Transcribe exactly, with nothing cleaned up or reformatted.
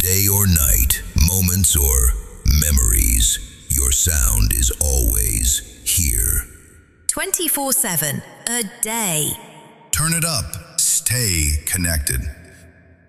Day or night, moments or memories, your sound is always here. twenty-four seven, a day. Turn it up. Stay connected.